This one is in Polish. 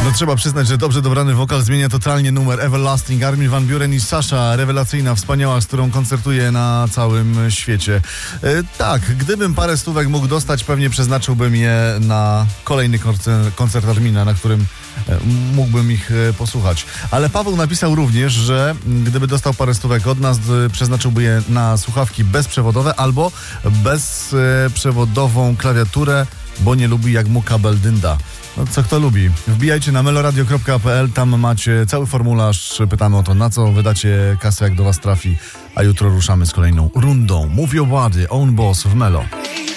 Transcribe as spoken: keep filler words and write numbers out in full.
No trzeba przyznać, że dobrze dobrany wokal zmienia totalnie numer. Everlasting, Armin van Buuren i Sasha, rewelacyjna, wspaniała, z którą koncertuje na całym świecie. E, tak, gdybym parę stówek mógł dostać, pewnie przeznaczyłbym je na kolejny koncert, koncert Armina, na którym e, mógłbym ich e, posłuchać. Ale Paweł napisał również, że gdyby dostał parę stówek od nas, e, przeznaczyłby je na słuchawki bezprzewodowe albo bezprzewodową klawiaturę, bo nie lubi, jak mu kabel dynda. No, co kto lubi. Wbijajcie na meloradio kropka pe el, tam macie cały formularz. Pytamy o to, na co wydacie kasę, jak do was trafi. A jutro ruszamy z kolejną rundą. Move Your Body, Own Boss w Melo.